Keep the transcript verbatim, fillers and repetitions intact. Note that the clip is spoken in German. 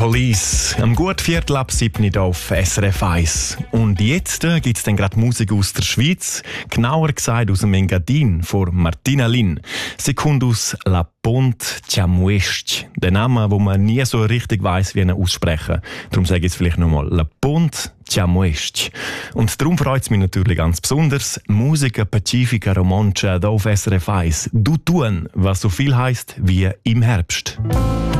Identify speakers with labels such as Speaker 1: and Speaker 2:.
Speaker 1: Police. Am gut Viertel ab sieben hier auf S R F eins. Und jetzt äh, gibt es dann gerade Musik aus der Schweiz, genauer gesagt aus dem Engadin von Martina Lin. Sie kommt aus La Ponte Chamuest. Der Name, wo man nie so richtig weiss, wie ihn aussprechen. Darum sage ich es vielleicht nochmal. La Ponte Chamuest. Und darum freut es mich natürlich ganz besonders. Musica Pacifica Romancia hier auf S R F eins. Du tun, was so viel heisst wie im Herbst.